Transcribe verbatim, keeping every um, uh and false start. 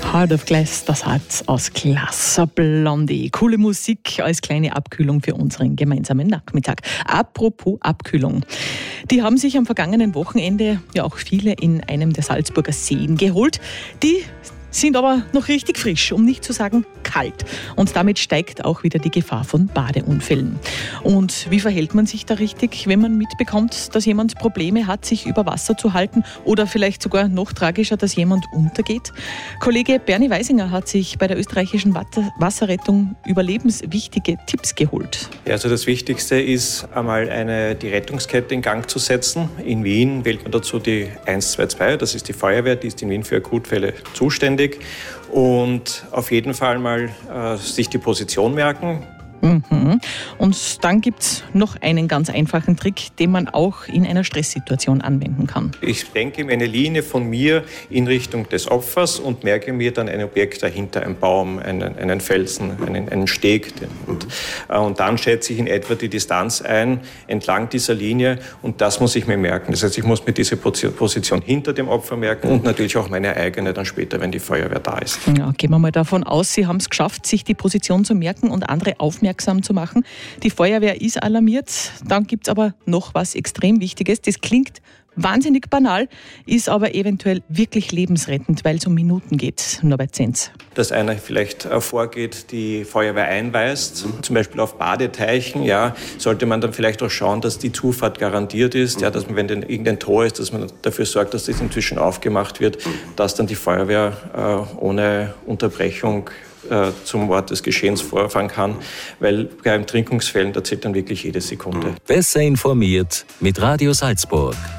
Heart of Glass, das Herz aus Glas. Blondie. Coole Musik als kleine Abkühlung für unseren gemeinsamen Nachmittag. Apropos Abkühlung. Die haben sich am vergangenen Wochenende ja auch viele in einem der Salzburger Seen geholt. Die sind aber noch richtig frisch, um nicht zu sagen kalt. Und damit steigt auch wieder die Gefahr von Badeunfällen. Und wie verhält man sich da richtig, wenn man mitbekommt, dass jemand Probleme hat, sich über Wasser zu halten oder vielleicht sogar noch tragischer, dass jemand untergeht? Kollege Bernie Weisinger hat sich bei der österreichischen Wasserrettung überlebenswichtige Tipps geholt. Ja, also das Wichtigste ist einmal eine, die Rettungskette in Gang zu setzen. In Wien wählt man dazu die eins zwei zwei, das ist die Feuerwehr, die ist in Wien für Akutfälle zuständig. Und auf jeden Fall mal äh, sich die Position merken. Mhm. Und dann gibt es noch einen ganz einfachen Trick, den man auch in einer Stresssituation anwenden kann. Ich denke mir eine Linie von mir in Richtung des Opfers und merke mir dann ein Objekt dahinter, einen Baum, einen, einen Felsen, einen, einen Steg. Und, äh, und dann schätze ich in etwa die Distanz ein entlang dieser Linie und das muss ich mir merken. Das heißt, ich muss mir diese Position hinter dem Opfer merken und natürlich auch meine eigene dann später, wenn die Feuerwehr da ist. Ja, gehen wir mal davon aus, Sie haben es geschafft, sich die Position zu merken und andere aufmerksam zu machen. Die Feuerwehr ist alarmiert. Dann gibt es aber noch was extrem Wichtiges. Das klingt wahnsinnig banal, ist aber eventuell wirklich lebensrettend, weil es um Minuten geht. Norbert Zenz. Dass einer vielleicht vorgeht, die Feuerwehr einweist, zum Beispiel auf Badeteichen, ja, sollte man dann vielleicht auch schauen, dass die Zufahrt garantiert ist, ja, dass man, wenn denn irgendein Tor ist, dass man dafür sorgt, dass das inzwischen aufgemacht wird, dass dann die Feuerwehr äh, ohne Unterbrechung äh, zum Ort des Geschehens vorfahren kann, weil bei Ertrinkungsfällen, da zählt dann wirklich jede Sekunde. Besser informiert mit Radio Salzburg.